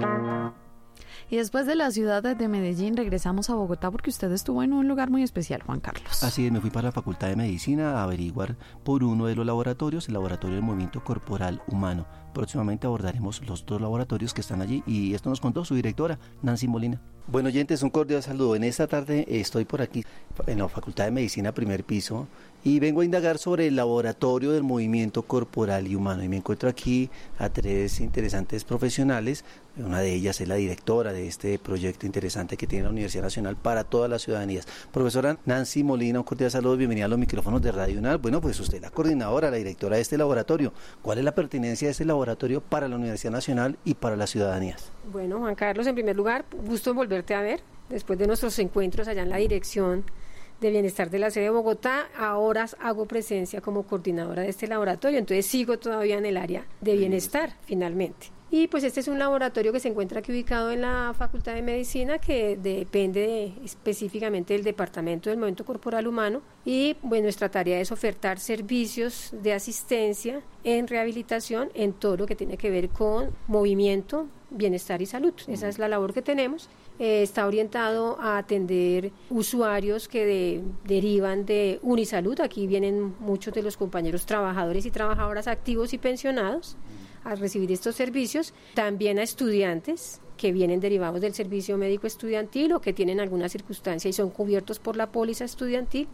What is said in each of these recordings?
Y después de la ciudad de Medellín regresamos a Bogotá porque usted estuvo en un lugar muy especial, Juan Carlos. Así es, me fui para la Facultad de Medicina a averiguar por uno de los laboratorios, el Laboratorio del Movimiento Corporal Humano. Próximamente abordaremos los dos laboratorios que están allí y esto nos contó su directora, Nancy Molina. Bueno, oyentes, un cordial saludo. En esta tarde estoy por aquí en la Facultad de Medicina, primer piso, y vengo a indagar sobre el Laboratorio del Movimiento Corporal y Humano. Y me encuentro aquí a tres interesantes profesionales. Una de ellas es la directora de este proyecto interesante que tiene la Universidad Nacional para todas las ciudadanías. Profesora Nancy Molina, un cordial saludo, bienvenida a los micrófonos de Radio UNAL. Bueno, pues usted es la coordinadora, la directora de este laboratorio. ¿Cuál es la pertinencia de este laboratorio para la Universidad Nacional y para las ciudadanías? Bueno, Juan Carlos, en primer lugar, gusto en volverte a ver, después de nuestros encuentros allá en la Dirección de Bienestar de la sede de Bogotá. Ahora hago presencia como coordinadora de este laboratorio, entonces sigo todavía en el área de bienestar, finalmente. Y pues este es un laboratorio que se encuentra aquí ubicado en la Facultad de Medicina, que depende específicamente del Departamento del Movimiento Corporal Humano, y bueno, nuestra tarea es ofertar servicios de asistencia en rehabilitación en todo lo que tiene que ver con movimiento, bienestar y salud. Esa es la labor que tenemos. Está orientado a atender usuarios que derivan de Unisalud. Aquí vienen muchos de los compañeros trabajadores y trabajadoras activos y pensionados a recibir estos servicios, también a estudiantes que vienen derivados del servicio médico estudiantil o que tienen alguna circunstancia y son cubiertos por la póliza estudiantil,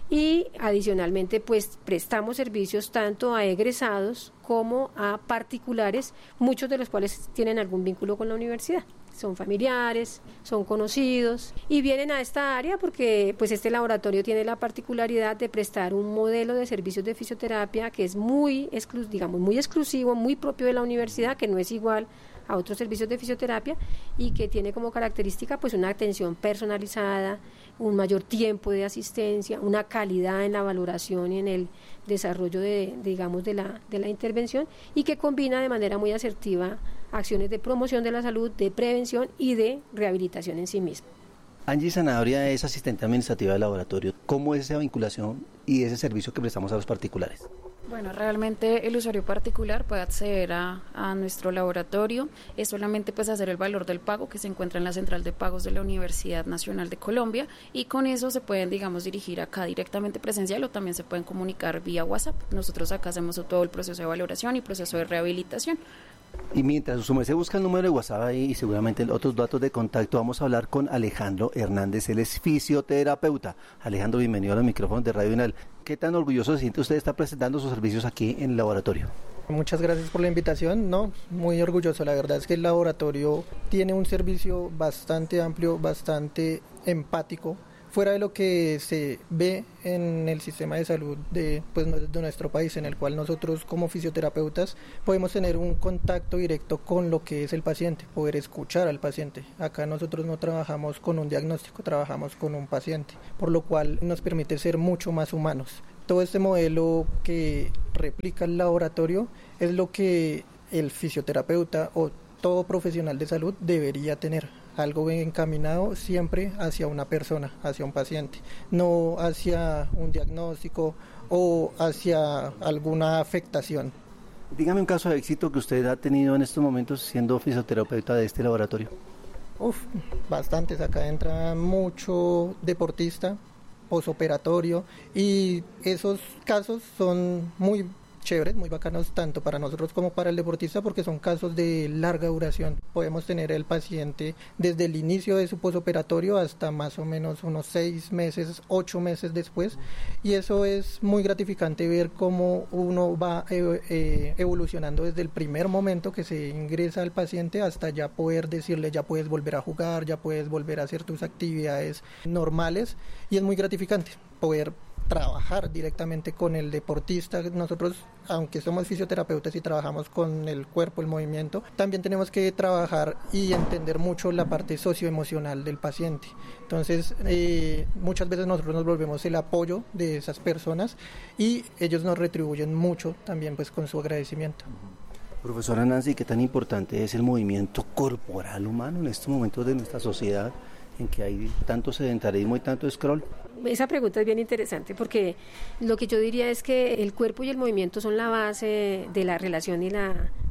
y adicionalmente pues prestamos servicios tanto a egresados como a particulares, muchos de los cuales tienen algún vínculo con la universidad. Son familiares, son conocidos y vienen a esta área porque pues este laboratorio tiene la particularidad de prestar un modelo de servicios de fisioterapia que es muy exclusivo, muy propio de la universidad, que no es igual a otros servicios de fisioterapia y que tiene como característica pues una atención personalizada, un mayor tiempo de asistencia, una calidad en la valoración y en el desarrollo de la intervención, y que combina de manera muy asertiva acciones de promoción de la salud, de prevención y de rehabilitación en sí misma. Angie Zanabria es asistente administrativa del laboratorio. ¿Cómo es esa vinculación y ese servicio que prestamos a los particulares? Bueno, realmente el usuario particular puede acceder a nuestro laboratorio, es solamente pues hacer el valor del pago que se encuentra en la central de pagos de la Universidad Nacional de Colombia, y con eso se pueden, dirigir acá directamente presencial o también se pueden comunicar vía WhatsApp. Nosotros acá hacemos todo el proceso de valoración y proceso de rehabilitación. Y mientras su merced busca el número de WhatsApp ahí y seguramente otros datos de contacto, vamos a hablar con Alejandro Hernández. Él es fisioterapeuta. Alejandro, bienvenido a los micrófonos de Radio UNAL. ¿Qué tan orgulloso se siente usted de estar presentando sus servicios aquí en el laboratorio? Muchas gracias por la invitación. No, muy orgulloso. La verdad es que el laboratorio tiene un servicio bastante amplio, bastante empático, fuera de lo que se ve en el sistema de salud de nuestro país, en el cual nosotros como fisioterapeutas podemos tener un contacto directo con lo que es el paciente, poder escuchar al paciente. Acá nosotros no trabajamos con un diagnóstico, trabajamos con un paciente, por lo cual nos permite ser mucho más humanos. Todo este modelo que replica el laboratorio es lo que el fisioterapeuta o todo profesional de salud debería tener. Algo bien encaminado siempre hacia una persona, hacia un paciente, no hacia un diagnóstico o hacia alguna afectación. Dígame un caso de éxito que usted ha tenido en estos momentos siendo fisioterapeuta de este laboratorio. Bastantes. Acá entra mucho deportista, posoperatorio, y esos casos son muy chéveres, muy bacanos, tanto para nosotros como para el deportista, porque son casos de larga duración. Podemos tener el paciente desde el inicio de su posoperatorio hasta más o menos unos 6 meses, 8 meses después, y eso es muy gratificante ver cómo uno va evolucionando desde el primer momento que se ingresa al paciente hasta ya poder decirle: ya puedes volver a jugar, ya puedes volver a hacer tus actividades normales, y es muy gratificante poder trabajar directamente con el deportista. Nosotros, aunque somos fisioterapeutas y trabajamos con el cuerpo, el movimiento, también tenemos que trabajar y entender mucho la parte socioemocional del paciente. Entonces, muchas veces nosotros nos volvemos el apoyo de esas personas y ellos nos retribuyen mucho también pues con su agradecimiento. Profesora Nancy, ¿qué tan importante es el movimiento corporal humano en estos momentos de nuestra sociedad en que hay tanto sedentarismo y tanto scroll? Esa pregunta es bien interesante porque lo que yo diría es que el cuerpo y el movimiento son la base de la relación y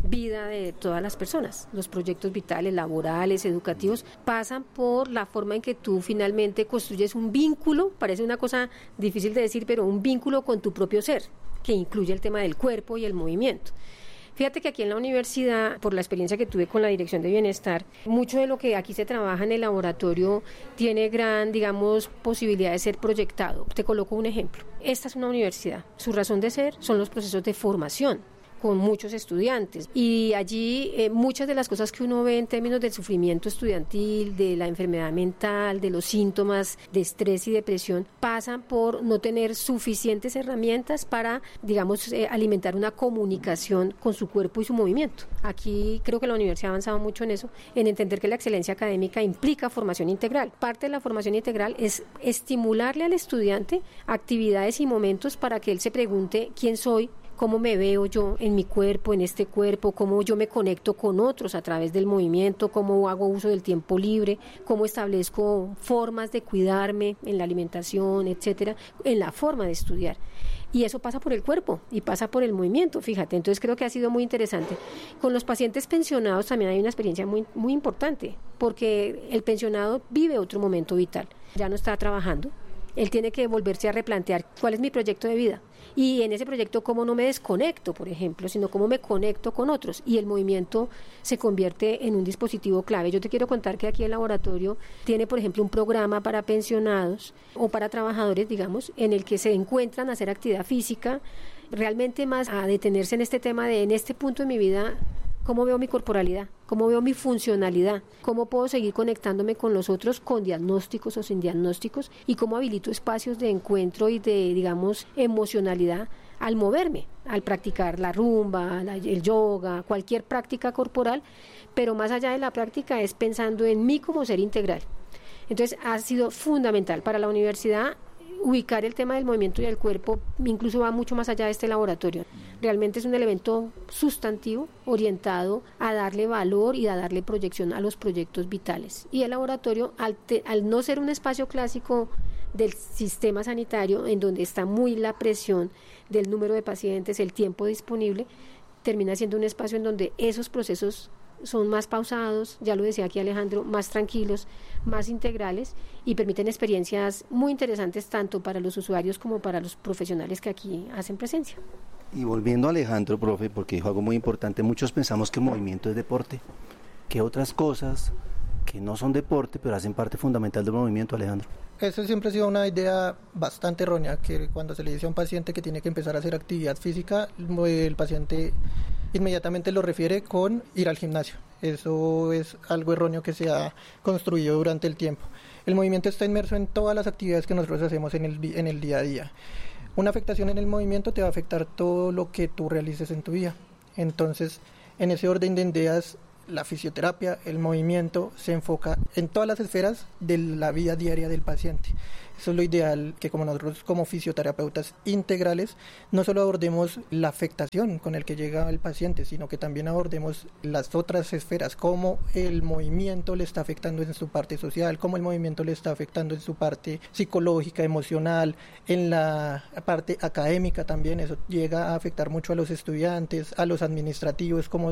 vida de todas las personas. Los proyectos vitales, laborales, educativos, pasan por la forma en que tú finalmente construyes un vínculo, parece una cosa difícil de decir, pero un vínculo con tu propio ser, que incluye el tema del cuerpo y el movimiento. Fíjate que aquí en la universidad, por la experiencia que tuve con la Dirección de Bienestar, mucho de lo que aquí se trabaja en el laboratorio tiene gran, digamos, posibilidad de ser proyectado. Te coloco un ejemplo. Esta es una universidad. Su razón de ser son los procesos de formación con muchos estudiantes, y allí muchas de las cosas que uno ve en términos del sufrimiento estudiantil, de la enfermedad mental, de los síntomas de estrés y depresión, pasan por no tener suficientes herramientas para, digamos, alimentar una comunicación con su cuerpo y su movimiento. Aquí creo que la universidad ha avanzado mucho en eso, en entender que la excelencia académica implica formación integral. Parte de la formación integral es estimularle al estudiante actividades y momentos para que él se pregunte quién soy, cómo me veo yo en mi cuerpo, en este cuerpo, cómo yo me conecto con otros a través del movimiento, cómo hago uso del tiempo libre, cómo establezco formas de cuidarme en la alimentación, etcétera, en la forma de estudiar. Y eso pasa por el cuerpo y pasa por el movimiento, fíjate. Entonces creo que ha sido muy interesante. Con los pacientes pensionados también hay una experiencia muy, muy importante, porque el pensionado vive otro momento vital, ya no está trabajando. Él tiene que volverse a replantear cuál es mi proyecto de vida. Y en ese proyecto, cómo no me desconecto, por ejemplo, sino cómo me conecto con otros. Y el movimiento se convierte en un dispositivo clave. Yo te quiero contar que aquí el laboratorio tiene, por ejemplo, un programa para pensionados o para trabajadores, digamos, en el que se encuentran a hacer actividad física, realmente más a detenerse en este tema de, en este punto de mi vida, cómo veo mi corporalidad, cómo veo mi funcionalidad, cómo puedo seguir conectándome con los otros con diagnósticos o sin diagnósticos, y cómo habilito espacios de encuentro y de, digamos, emocionalidad al moverme, al practicar la rumba, el yoga, cualquier práctica corporal, pero más allá de la práctica es pensando en mí como ser integral. Entonces ha sido fundamental para la universidad ubicar el tema del movimiento y del cuerpo, incluso va mucho más allá de este laboratorio. Realmente es un elemento sustantivo orientado a darle valor y a darle proyección a los proyectos vitales. Y el laboratorio, al no ser un espacio clásico del sistema sanitario, en donde está muy la presión del número de pacientes, el tiempo disponible, termina siendo un espacio en donde esos procesos son más pausados, ya lo decía aquí Alejandro, más tranquilos, más integrales, y permiten experiencias muy interesantes tanto para los usuarios como para los profesionales que aquí hacen presencia. Y volviendo a Alejandro, profe, porque dijo algo muy importante, muchos pensamos que el movimiento es deporte, que otras cosas que no son deporte, pero hacen parte fundamental del movimiento, Alejandro. Eso siempre ha sido una idea bastante errónea, que cuando se le dice a un paciente que tiene que empezar a hacer actividad física, el paciente inmediatamente lo refiere con ir al gimnasio. Eso es algo erróneo que se ha construido durante el tiempo. El movimiento está inmerso en todas las actividades que nosotros hacemos en el día a día. Una afectación en el movimiento te va a afectar todo lo que tú realices en tu vida. Entonces, en ese orden de ideas, la fisioterapia, el movimiento, se enfoca en todas las esferas de la vida diaria del paciente. Eso es lo ideal, que como nosotros como fisioterapeutas integrales no solo abordemos la afectación con el que llega el paciente, sino que también abordemos las otras esferas, cómo el movimiento le está afectando en su parte social, cómo el movimiento le está afectando en su parte psicológica, emocional, en la parte académica también. Eso llega a afectar mucho a los estudiantes, a los administrativos, como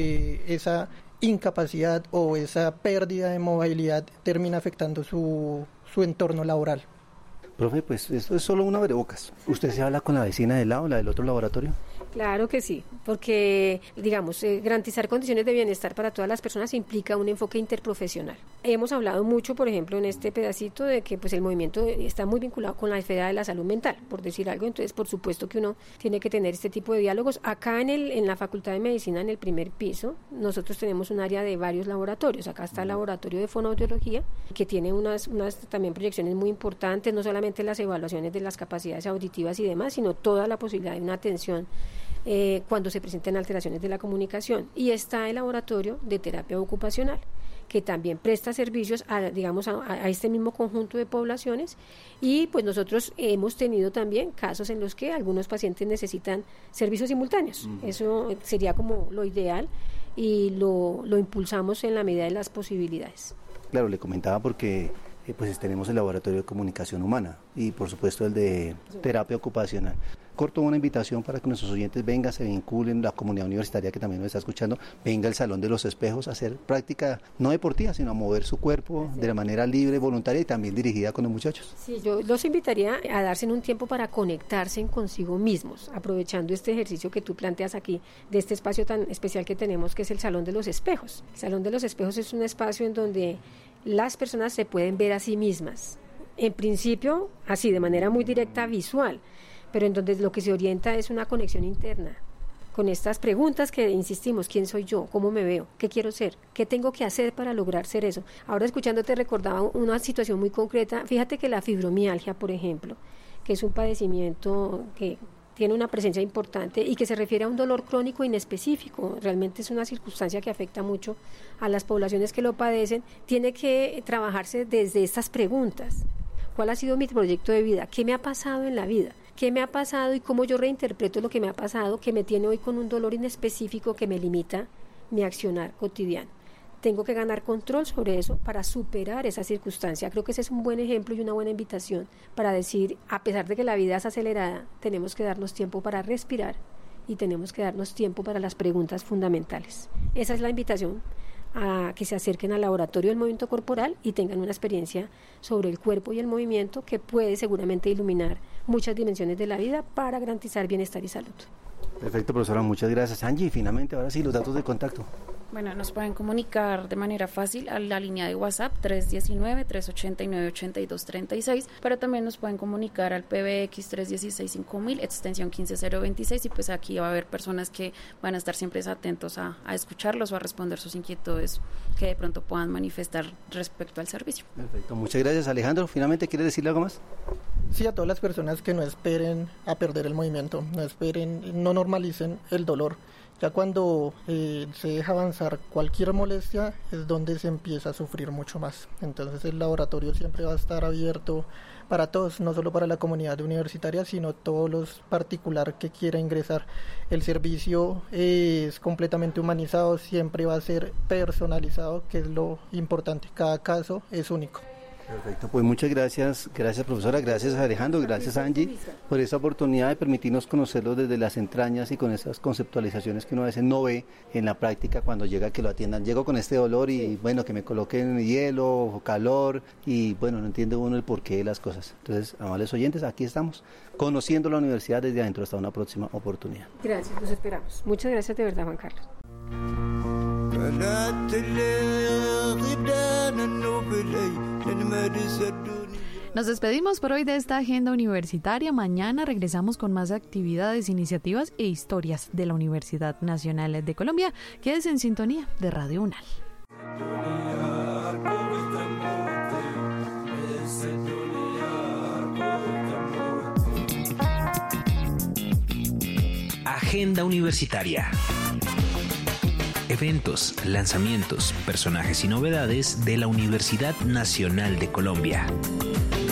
esa incapacidad o esa pérdida de movilidad termina afectando su entorno laboral. Profe, pues esto es solo una abrebocas. ¿Usted se habla con la vecina del lado, la del otro laboratorio? Claro que sí, porque, digamos, garantizar condiciones de bienestar para todas las personas implica un enfoque interprofesional. Hemos hablado mucho, por ejemplo, en este pedacito de que pues el movimiento está muy vinculado con la esfera de la salud mental, por decir algo. Entonces, por supuesto que uno tiene que tener este tipo de diálogos. Acá en la Facultad de Medicina, en el primer piso, nosotros tenemos un área de varios laboratorios. Acá está el laboratorio de fonoaudiología, que tiene unas también proyecciones muy importantes, no solamente las evaluaciones de las capacidades auditivas y demás, sino toda la posibilidad de una atención cuando se presenten alteraciones de la comunicación. Y está el laboratorio de terapia ocupacional, que también presta servicios a este mismo conjunto de poblaciones, y pues nosotros hemos tenido también casos en los que algunos pacientes necesitan servicios simultáneos. Eso sería como lo ideal y lo impulsamos en la medida de las posibilidades. Claro, le comentaba porque pues tenemos el laboratorio de comunicación humana y por supuesto el de terapia ocupacional. corto una invitación para que nuestros oyentes vengan, se vinculen, la comunidad universitaria que también nos está escuchando, venga al Salón de los Espejos a hacer práctica no deportiva, sino a mover su cuerpo de la manera libre, voluntaria y también dirigida con los muchachos. Sí, yo los invitaría a darse un tiempo para conectarse consigo mismos, aprovechando este ejercicio que tú planteas aquí, de este espacio tan especial que tenemos, que es el Salón de los Espejos. El Salón de los Espejos es un espacio en donde las personas se pueden ver a sí mismas, en principio así, de manera muy directa, visual, pero en donde lo que se orienta es una conexión interna, con estas preguntas que insistimos: ¿quién soy yo? ¿Cómo me veo? ¿Qué quiero ser? ¿Qué tengo que hacer para lograr ser eso? Ahora, escuchándote, recordaba una situación muy concreta. Fíjate que la fibromialgia, por ejemplo, que es un padecimiento que tiene una presencia importante y que se refiere a un dolor crónico inespecífico, realmente es una circunstancia que afecta mucho a las poblaciones que lo padecen, tiene que trabajarse desde estas preguntas. ¿Cuál ha sido mi proyecto de vida? ¿Qué me ha pasado en la vida? ¿Qué me ha pasado y cómo yo reinterpreto lo que me ha pasado, que me tiene hoy con un dolor inespecífico que me limita mi accionar cotidiano? Tengo que ganar control sobre eso para superar esa circunstancia. Creo que ese es un buen ejemplo y una buena invitación para decir, a pesar de que la vida es acelerada, tenemos que darnos tiempo para respirar y tenemos que darnos tiempo para las preguntas fundamentales. Esa es la invitación, a que se acerquen al laboratorio del movimiento corporal y tengan una experiencia sobre el cuerpo y el movimiento que puede seguramente iluminar muchas dimensiones de la vida para garantizar bienestar y salud. Perfecto, profesora, muchas gracias. Angie, finalmente, ahora sí, los datos de contacto. Bueno, nos pueden comunicar de manera fácil a la línea de WhatsApp 319-389-8236, pero también nos pueden comunicar al PBX 316-5000, extensión 15026, y pues aquí va a haber personas que van a estar siempre atentos a escucharlos o a responder sus inquietudes que de pronto puedan manifestar respecto al servicio. Perfecto, muchas gracias. Alejandro, finalmente, ¿quieres decirle algo más? Sí, a todas las personas que no esperen a perder el movimiento, no normalicen el dolor. Ya cuando se deja avanzar cualquier molestia es donde se empieza a sufrir mucho más. Entonces el laboratorio siempre va a estar abierto para todos, no solo para la comunidad universitaria, sino todos los particulares que quiera ingresar. El servicio es completamente humanizado, siempre va a ser personalizado, que es lo importante. Cada caso es único. Perfecto, pues muchas gracias, profesora, gracias Alejandro, gracias Angie por esa oportunidad de permitirnos conocerlo desde las entrañas y con esas conceptualizaciones que uno a veces no ve en la práctica cuando llega a que lo atiendan. Llego con este dolor y bueno, que me coloquen hielo o calor y bueno, no entiende uno el porqué de las cosas. Entonces, amables oyentes, aquí estamos conociendo la universidad desde adentro. Hasta una próxima oportunidad. Gracias, los esperamos. Muchas gracias de verdad, Juan Carlos. Nos despedimos por hoy de esta agenda universitaria. Mañana regresamos con más actividades, iniciativas e historias de la Universidad Nacional de Colombia. Quédese en sintonía de Radio UNAL. Agenda universitaria. Eventos, lanzamientos, personajes y novedades de la Universidad Nacional de Colombia.